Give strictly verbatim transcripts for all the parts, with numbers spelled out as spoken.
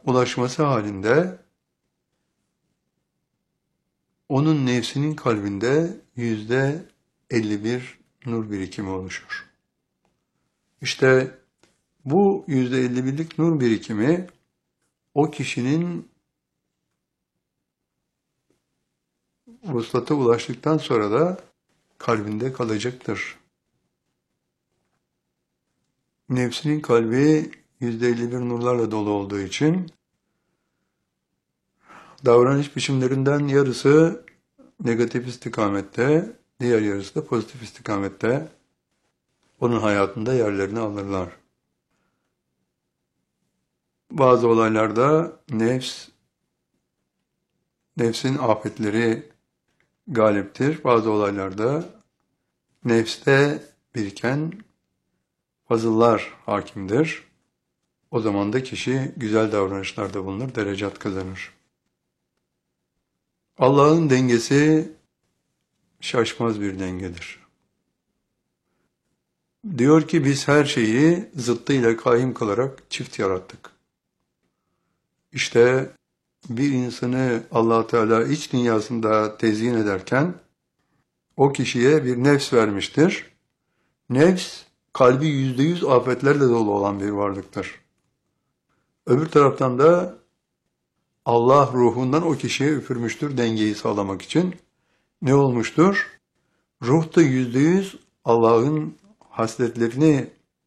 ulaşması halinde onun nefsinin kalbinde yüzde elli bir nur birikimi oluşur. İşte bu yüzde elli birlik nur birikimi o kişinin vuslata ulaştıktan sonra da kalbinde kalacaktır. Nefsinin kalbi yüzde elli bir nurlarla dolu olduğu için davranış biçimlerinden yarısı negatif istikamette, diğer yarısı da pozitif istikamette onun hayatında yerlerini alırlar. Bazı olaylarda nefs, nefsin afetleri galiptir. Bazı olaylarda nefste biriken fazıllar hakimdir. O zaman da kişi güzel davranışlarda bulunur, derecat kazanır. Allah'ın dengesi şaşmaz bir dengedir. Diyor ki biz her şeyi zıttıyla kaim kılarak çift yarattık. İşte bir insanı Allah Teala iç dünyasında tezyin ederken o kişiye bir nefs vermiştir. Nefs kalbi yüzde yüz afetlerle dolu olan bir varlıktır. Öbür taraftan da Allah ruhundan o kişiye üfürmüştür dengeyi sağlamak için. Ne olmuştur? Ruh da yüzde yüz Allah'ın hasletlerini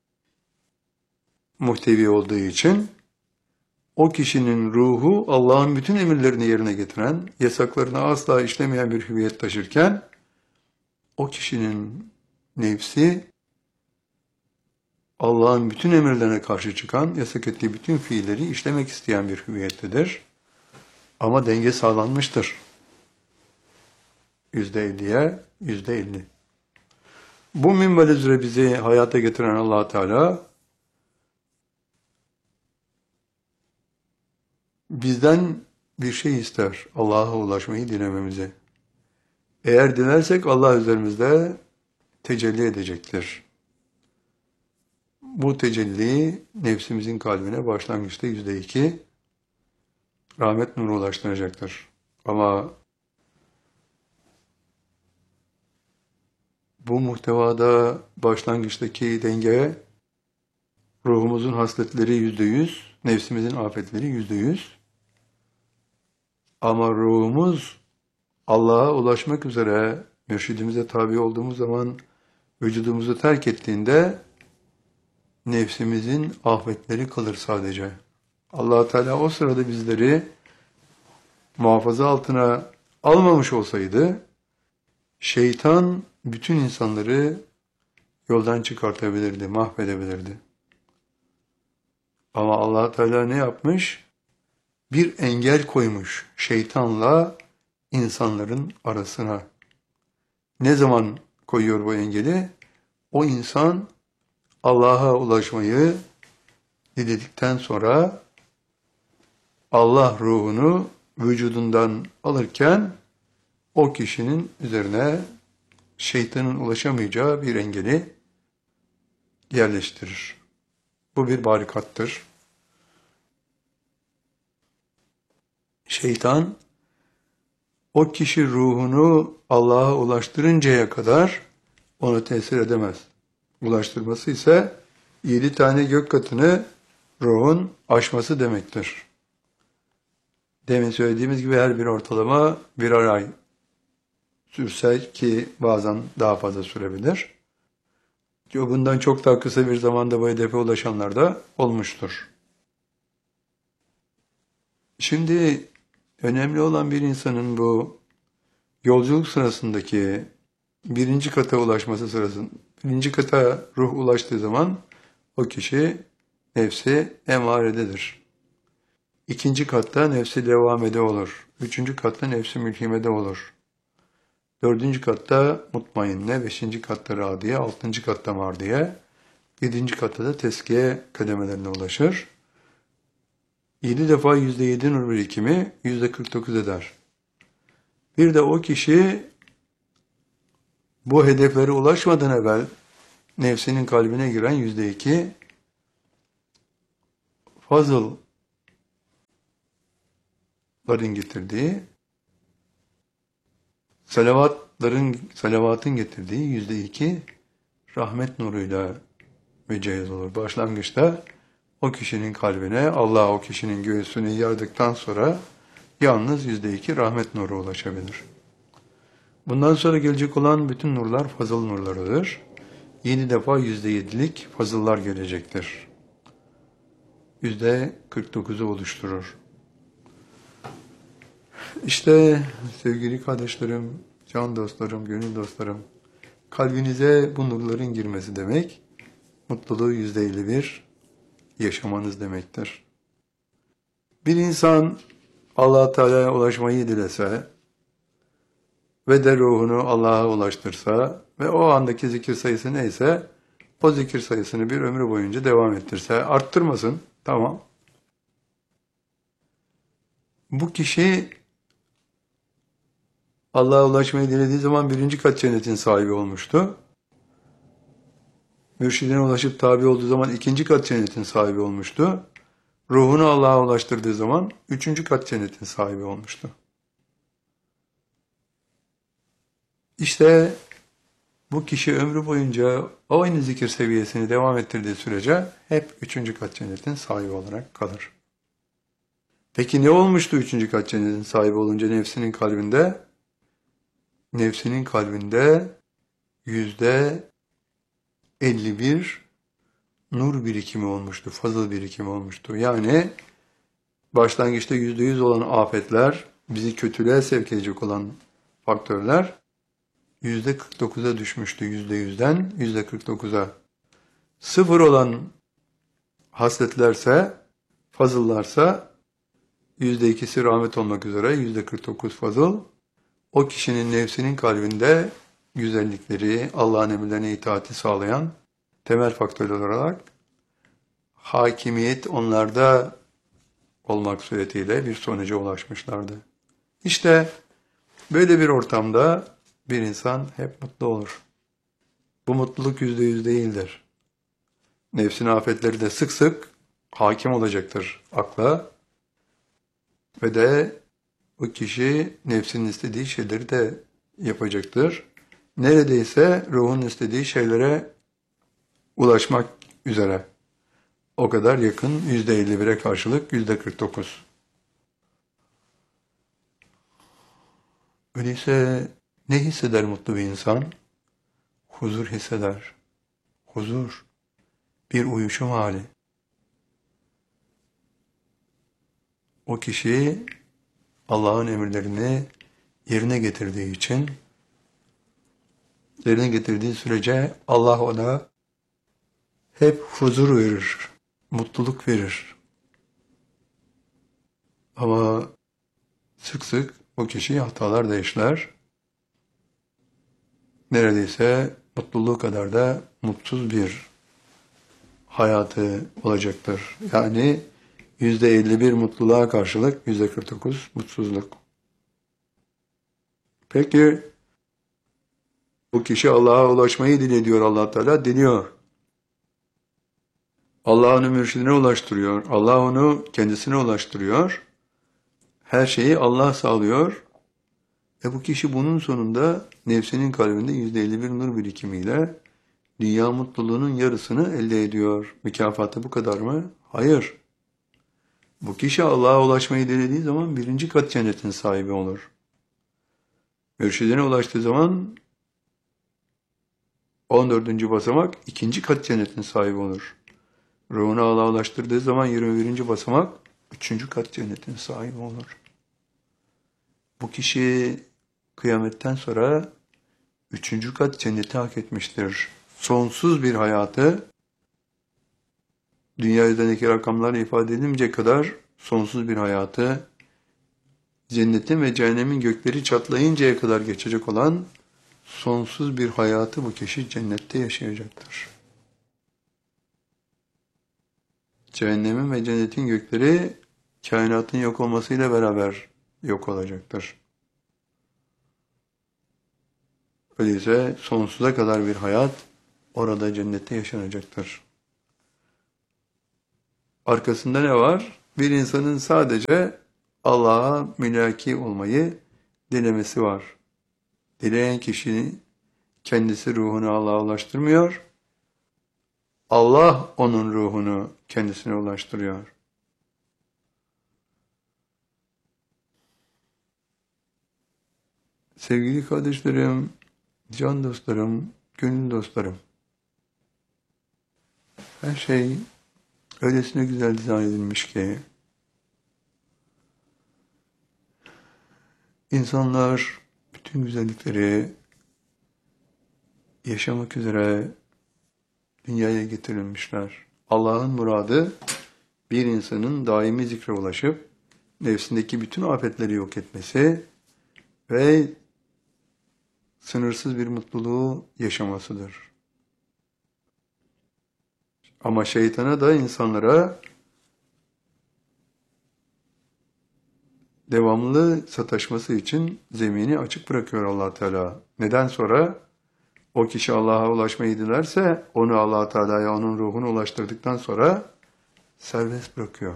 muhtevi olduğu için o kişinin ruhu Allah'ın bütün emirlerini yerine getiren, yasaklarını asla işlemeyen bir hüviyet taşırken o kişinin nefsi Allah'ın bütün emirlerine karşı çıkan, yasak ettiği bütün fiilleri işlemek isteyen bir hüviyettedir. Ama denge sağlanmıştır. Yüzde elliye, yüzde elli. Bu minval üzere bizi hayata getiren Allah Teala bizden bir şey ister, Allah'a ulaşmayı dilememizi. Eğer dilersek Allah üzerimizde tecelli edecektir. Bu tecelli nefsimizin kalbine başlangıçta yüzde iki rahmet nuru ulaştıracaktır. Ama bu muhtevada başlangıçtaki denge ruhumuzun hasletleri yüzde yüz, nefsimizin afetleri yüzde yüz. Ama ruhumuz Allah'a ulaşmak üzere mürşidimize tabi olduğumuz zaman vücudumuzu terk ettiğinde nefsimizin afetleri kalır sadece. Allah Teala o sırada bizleri muhafaza altına almamış olsaydı şeytan bütün insanları yoldan çıkartabilirdi, mahvedebilirdi. Ama Allah Teala ne yapmış? Bir engel koymuş şeytanla insanların arasına. Ne zaman koyuyor bu engeli? O insan Allah'a ulaşmayı diledikten sonra Allah ruhunu vücudundan alırken o kişinin üzerine şeytanın ulaşamayacağı bir engeli yerleştirir. Bu bir barikattır. Şeytan o kişi ruhunu Allah'a ulaştırıncaya kadar ona tesir edemez. Ulaştırması ise yedi tane gök katını ruhun aşması demektir. Demin söylediğimiz gibi her bir ortalama birer ay sürse ki bazen daha fazla sürebilir. Bundan çok daha kısa bir zamanda bu hedefe ulaşanlar da olmuştur. Şimdi önemli olan bir insanın bu yolculuk sırasındaki birinci kata ulaşması sırasında, birinci kata ruh ulaştığı zaman o kişi nefsi emarededir. İkinci katta nefsi levamede olur. Üçüncü katta nefsi mülhimede olur. Dördüncü katta mutmainne, beşinci katta radiye, altıncı katta mardiye, yedinci katta da teskiye kademelerine ulaşır. Yedi defa yüzde yedi nur birikimi yüzde kırk dokuz eder. Bir de o kişi bu hedeflere ulaşmadan evvel nefsinin kalbine giren yüzde iki fazıl getirdiği, salavatların, salavatın getirdiği yüzde iki rahmet nuruyla mücehhez olur. Başlangıçta o kişinin kalbine, Allah o kişinin göğsünü yardıktan sonra yalnız yüzde iki rahmet nuru ulaşabilir. Bundan sonra gelecek olan bütün nurlar fazıl nurlarıdır. Yedi defa yüzde yedilik fazıllar gelecektir. Yüzde kırk dokuzu oluşturur. İşte sevgili kardeşlerim, can dostlarım, gönül dostlarım, kalbinize bu nurların girmesi demek, mutluluğu yüzde elli bir yaşamanız demektir. Bir insan Allah Teala'ya ulaşmayı dilese ve de ruhunu Allah'a ulaştırsa ve o andaki zikir sayısı neyse o zikir sayısını bir ömrü boyunca devam ettirse, arttırmasın, tamam. Bu kişi Allah'a ulaşmayı dilediği zaman birinci kat cennetin sahibi olmuştu. Mürşidine ulaşıp tabi olduğu zaman ikinci kat cennetin sahibi olmuştu. Ruhunu Allah'a ulaştırdığı zaman üçüncü kat cennetin sahibi olmuştu. İşte bu kişi ömrü boyunca aynı zikir seviyesini devam ettirdiği sürece hep üçüncü kat cennetin sahibi olarak kalır. Peki ne olmuştu üçüncü kat cennetin sahibi olunca nefsinin kalbinde? Nefsinin kalbinde yüzde elli bir nur birikimi olmuştu, fazıl birikimi olmuştu. Yani başlangıçta yüzde yüz olan afetler, bizi kötülüğe sevk edecek olan faktörler yüzde kırk dokuza düşmüştü, yüzde yüzden yüzde kırk dokuza. Sıfır olan hasletlerse, fazıllarsa yüzde ikisi rahmet olmak üzere yüzde kırk dokuz fazıl. O kişinin nefsinin kalbinde güzellikleri, Allah'ın emirlerine itaati sağlayan temel faktörler olarak hakimiyet onlarda olmak suretiyle bir sonuca ulaşmışlardı. İşte böyle bir ortamda bir insan hep mutlu olur. Bu mutluluk yüzde yüz değildir. Nefsin afetleri de sık sık hakim olacaktır akla ve de o kişi nefsinin istediği şeyleri de yapacaktır. Neredeyse ruhun istediği şeylere ulaşmak üzere. O kadar yakın, yüzde elli bire karşılık yüzde kırk dokuz. Öyleyse ne hisseder mutlu bir insan? Huzur hisseder. Huzur, bir uyuşum hali. O kişi Allah'ın emirlerini yerine getirdiği için, yerine getirdiği sürece Allah ona hep huzur verir, mutluluk verir. Ama sık sık o kişi hatalar da işler. Neredeyse mutluluğu kadar da mutsuz bir hayatı olacaktır. Yani yüzde elli bir mutluluğa karşılık yüzde kırk dokuz mutsuzluk. Peki bu kişi Allah'a ulaşmayı diliyor, Allah Teala diliyor. Allah onu mürşidine ulaştırıyor. Allah onu kendisine ulaştırıyor. Her şeyi Allah sağlıyor. Ve bu kişi bunun sonunda nefsinin kalbinde yüzde elli bir nur birikimiyle dünya mutluluğunun yarısını elde ediyor. Mükafatı bu kadar mı? Hayır. Bu kişi Allah'a ulaşmayı dilediği zaman birinci kat cennetin sahibi olur. Mürşidine ulaştığı zaman on dördüncü basamak ikinci kat cennetin sahibi olur. Ruhunu Allah'a ulaştırdığı zaman yirmi birinci basamak üçüncü kat cennetin sahibi olur. Bu kişi kıyametten sonra üçüncü kat cenneti hak etmiştir. Sonsuz bir hayatı, dünya üzerindeki rakamlarla ifade edilince kadar sonsuz bir hayatı, cennetin ve cehennemin gökleri çatlayıncaya kadar geçecek olan sonsuz bir hayatı bu kişi cennette yaşayacaktır. Cehennemin ve cennetin gökleri kainatın yok olmasıyla beraber yok olacaktır. Öyleyse sonsuza kadar bir hayat orada cennette yaşanacaktır. Arkasında ne var? Bir insanın sadece Allah'a mülaki olmayı dilemesi var. Dileyen kişi kendisi ruhunu Allah'a ulaştırmıyor. Allah onun ruhunu kendisine ulaştırıyor. Sevgili kardeşlerim, can dostlarım, gönül dostlarım. Her şey öylesine güzel dizayn edilmiş ki insanlar bütün güzellikleri yaşamak üzere dünyaya getirilmişler. Allah'ın muradı bir insanın daimi zikre ulaşıp nefsindeki bütün afetleri yok etmesi ve sınırsız bir mutluluğu yaşamasıdır. Ama şeytana da insanlara devamlı sataşması için zemini açık bırakıyor Allah Teala. Neden sonra? O kişi Allah'a ulaşmayı dilerse onu Allah Teala'ya onun ruhunu ulaştırdıktan sonra serbest bırakıyor.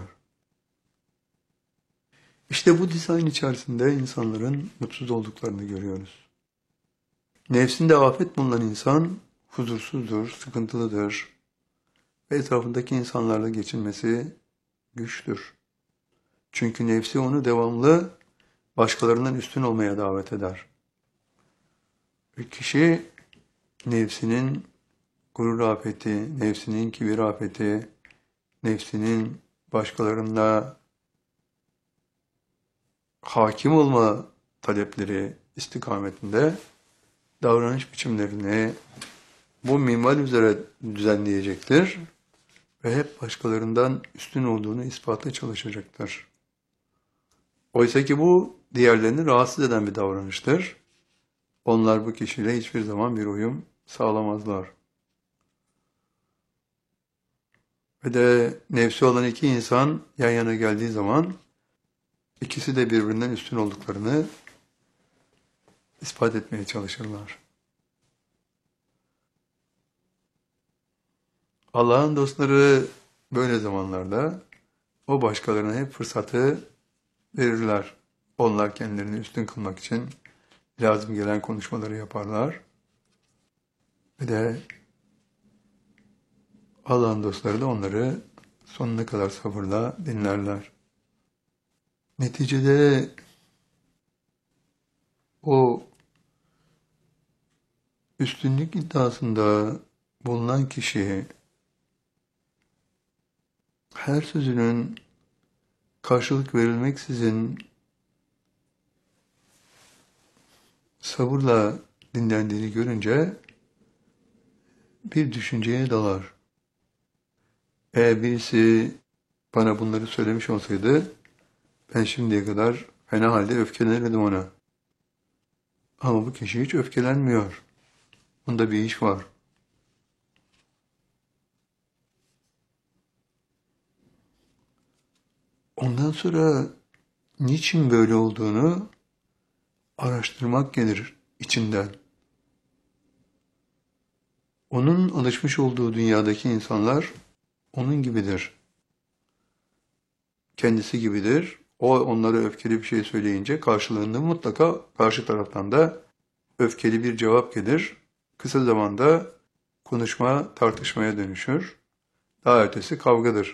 İşte bu dizayn içerisinde insanların mutsuz olduklarını görüyoruz. Nefsinde afet bulunan insan huzursuzdur, sıkıntılıdır ve etrafındaki insanlarla geçinmesi güçtür. Çünkü nefsi onu devamlı başkalarından üstün olmaya davet eder. Bir kişi nefsinin gurur afeti, nefsinin kibir afeti, nefsinin başkalarında hakim olma talepleri istikametinde davranış biçimlerini bu minval üzere düzenleyecektir ve hep başkalarından üstün olduğunu ispatla çalışacaktır. Oysa ki bu diğerlerini rahatsız eden bir davranıştır. Onlar bu kişiyle hiçbir zaman bir uyum sağlamazlar. Ve de nefsi olan iki insan yan yana geldiği zaman ikisi de birbirinden üstün olduklarını ispat etmeye çalışırlar. Allah'ın dostları böyle zamanlarda o başkalarına hep fırsatı verirler. Onlar kendilerini üstün kılmak için lazım gelen konuşmaları yaparlar. Ve de Allah'ın dostları da onları sonuna kadar sabırla dinlerler. Neticede o üstünlük iddiasında bulunan kişi her sözünün karşılık verilmeksizin sabırla dinlendiğini görünce bir düşünceye dalar. Eğer birisi bana bunları söylemiş olsaydı ben şimdiye kadar fena halde öfkelenirdim ona. Ama bu kişi hiç öfkelenmiyor. Bunda bir iş var. Ondan sonra niçin böyle olduğunu araştırmak gelir içinden. Onun alışmış olduğu dünyadaki insanlar onun gibidir. Kendisi gibidir. O onlara öfkeli bir şey söyleyince karşılığında mutlaka karşı taraftan da öfkeli bir cevap gelir. Kısa zamanda konuşma tartışmaya dönüşür. Daha ötesi kavgadır.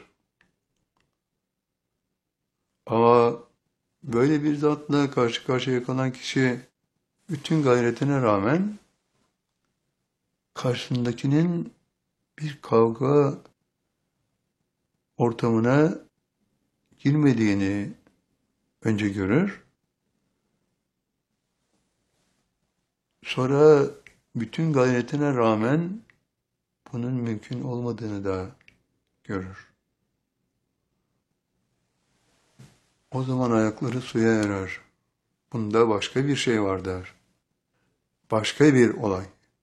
Ama böyle bir zatla karşı karşıya kalan kişi bütün gayretine rağmen karşısındakinin bir kavga ortamına girmediğini önce görür. Sonra bütün gayretine rağmen bunun mümkün olmadığını da görür. O zaman ayakları suya erer. Bunda başka bir şey var der. Başka bir olay.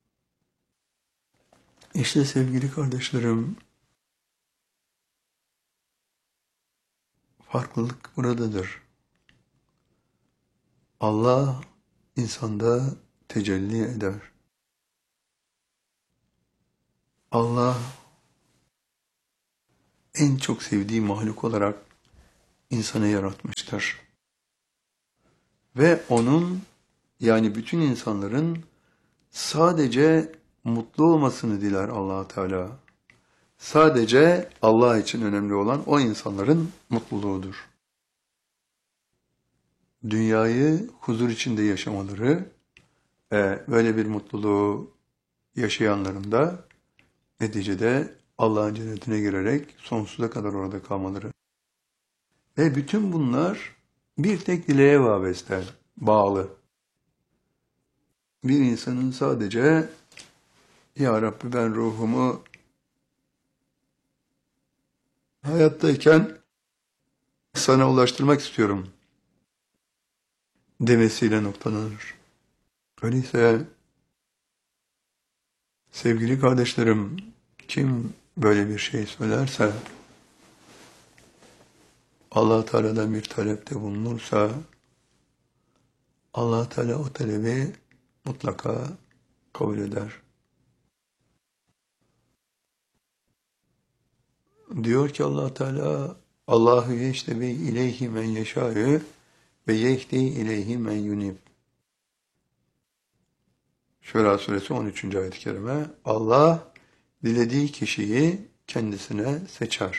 İşte sevgili kardeşlerim, farklılık buradadır. Allah insanda tecelli eder. Allah en çok sevdiği mahluk olarak insanı yaratmıştır. Ve onun, yani bütün insanların sadece mutlu olmasını diler Allah Teala. Sadece Allah için önemli olan o insanların mutluluğudur. Dünyayı huzur içinde yaşamaları ve böyle bir mutluluğu yaşayanların da neticede Allah'ın cennetine girerek sonsuza kadar orada kalmaları. Ve bütün bunlar bir tek dileğe vabeste, bağlı. Bir insanın sadece Ya Rabbi ben ruhumu hayattayken sana ulaştırmak istiyorum demesiyle noktalanır. Öyleyse sevgili kardeşlerim, kim böyle bir şey söylerse, Allah Teala'dan bir talepte bulunursa, Allah Teala o talebi mutlaka kabul eder. Diyor ki Allah Teala, Allahu yeştebi ileyhi men yeşâ'ü ve yehdi ileyhi men yunib. Şura suresi on üçüncü ayet-i kerime. Allah dilediği kişiyi kendisine seçer.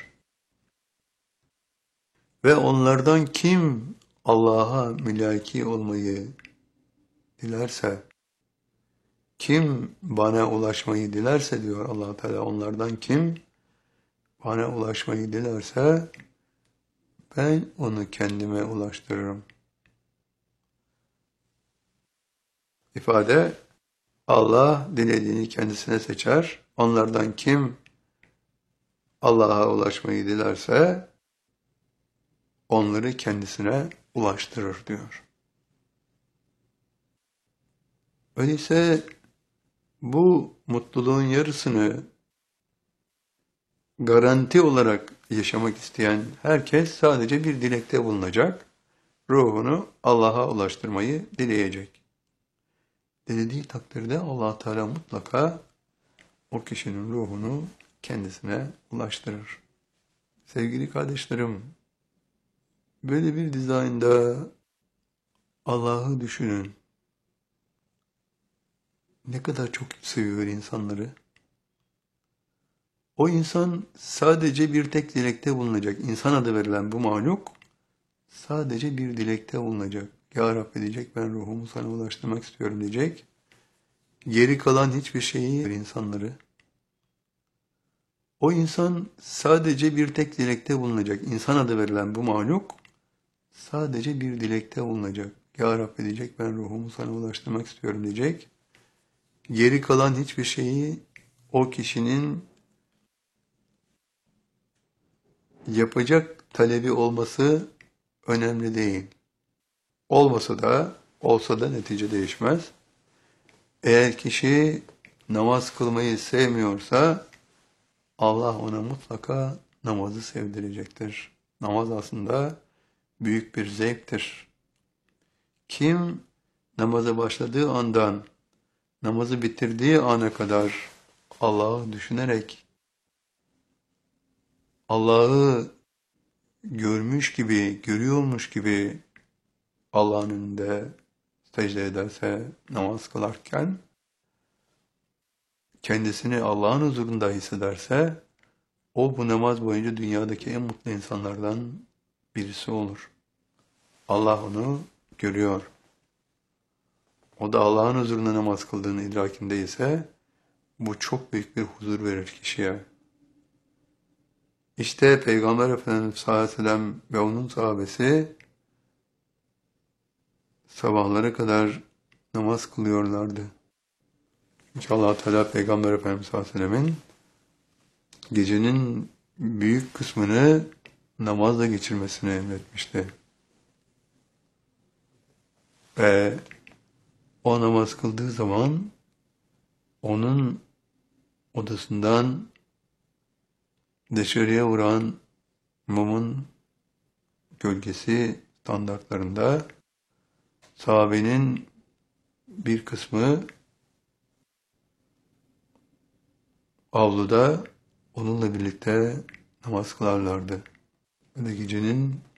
Ve onlardan kim Allah'a mülaki olmayı dilerse, kim bana ulaşmayı dilerse diyor Allah Teala, onlardan kim bana ulaşmayı dilerse ben onu kendime ulaştırırım. İfade, Allah dilediğini kendisine seçer. Onlardan kim Allah'a ulaşmayı dilerse onları kendisine ulaştırır diyor. Öyleyse bu mutluluğun yarısını garanti olarak yaşamak isteyen herkes sadece bir dilekte bulunacak. Ruhunu Allah'a ulaştırmayı dileyecek. Dilediği takdirde Allah Teala mutlaka o kişinin ruhunu kendisine ulaştırır. Sevgili kardeşlerim, böyle bir dizaynda Allah'ı düşünün. Ne kadar çok seviyor insanları. O insan sadece bir tek dilekte bulunacak. İnsan adı verilen bu mahluk sadece bir dilekte bulunacak. Ya Rabbi diyecek, ben ruhumu sana ulaştırmak istiyorum diyecek. Geri kalan hiçbir şeyi insanları. O insan sadece bir tek dilekte bulunacak. İnsan adı verilen bu mahluk sadece bir dilekte bulunacak. Ya Rabbi diyecek, ben ruhumu sana ulaştırmak istiyorum diyecek. Geri kalan hiçbir şeyi o kişinin yapacak talebi olması önemli değil. Olmasa da, olsa da netice değişmez. Eğer kişi namaz kılmayı sevmiyorsa, Allah ona mutlaka namazı sevdirecektir. Namaz aslında büyük bir zevktir. Kim namaza başladığı andan, namazı bitirdiği ana kadar Allah'ı düşünerek, Allah'ı görmüş gibi, görüyormuş gibi Allah'ın önünde secde ederse, namaz kılarken, kendisini Allah'ın huzurunda hissederse, o bu namaz boyunca dünyadaki en mutlu insanlardan birisi olur. Allah onu görüyor. O da Allah'ın huzurunda namaz kıldığını idrakindeyse, bu çok büyük bir huzur verir kişiye. İşte Peygamber Efendimiz sallallahu aleyhi ve sellem ve onun sahabesi sabahlara kadar namaz kılıyorlardı. İnşallah Teala Peygamber Efendimiz sallallahu aleyhi ve sellemin gecenin büyük kısmını namazla geçirmesini emretmişti. Ve o namaz kıldığı zaman onun odasından dışarıya vuran mumun gölgesi standartlarında sahabenin bir kısmı avluda onunla birlikte namaz kılarlardı. Ve gecenin